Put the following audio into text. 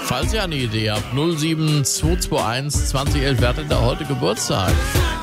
Falls ihr eine Idee habt, 07221 2011, wer hat denn da heute Geburtstag?